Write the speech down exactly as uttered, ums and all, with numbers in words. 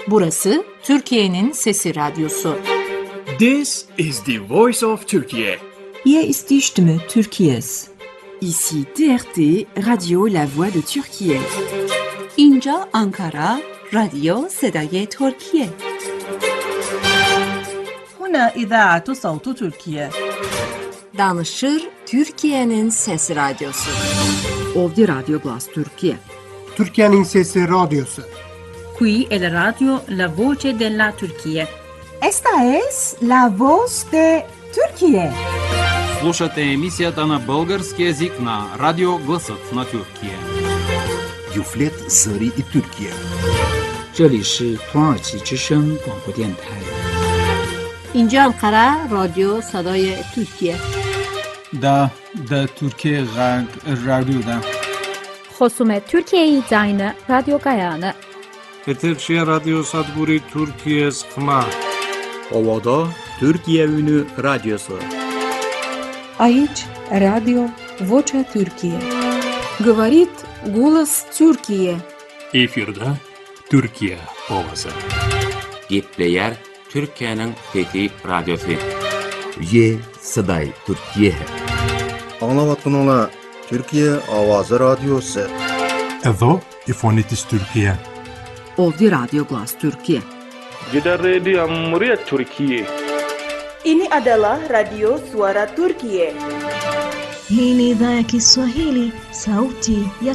Burası Türkiye'nin Sesi Radyosu. This is the voice of Turkey. Hier ist die Stimme Türkiye's. Ici T R T, Radio La Voix de Türkiye. اینجا آنکارا، رادیو صدای ترکیه. هنا إذاعة صوت تركيا. Danışır Türkiye'nin Sesi Radyosu. Ovdje Radio Glas Türkiye. Türkiye'nin Sesi Radyosu. Qui è la radio La Voce della Turchia. Esta es La Voz de Turquía. Слушате емисията на български език на Радио Гласът на Türkiye. Юфлет Зари и Türkiye. 这里是土耳其之声广播电台。 اینجا انقره رادیو صدای ترکیه. دا دا Türkiye رادیو دا. خصوم Türkiye زاین رادیو گایانه. Eterşehir Radyo Sadburi Türkiye Sıkma. Ovada Türkiye Ünü Radyosu. Aici Radio Vocea Türkiye. Говорит голос Türkiye. Efirde Türkiye ovası. Gepleyer Türkiye'nin Fethi Radyosu. Ye Saday Türkiye. Anlavatınla Türkiye Avazı Radyosu. Edo İfonitis Türkiye. Ovdje Radio Glas Türkiye. Jeddah Radio Amriyat Türkiye. Ini adalah Radio Suara Turkiye. Hii ni idhaa ya Kiswahili, sauti ya